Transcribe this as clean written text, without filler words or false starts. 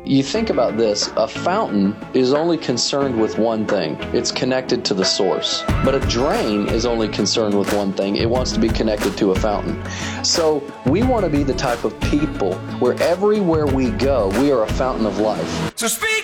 You think about this, a fountain is only concerned with one thing. It's connected to the source. But a drain is only concerned with one thing. It wants to be connected to a fountain. So we want to be the type of people where everywhere we go, we are a fountain of life. So speak!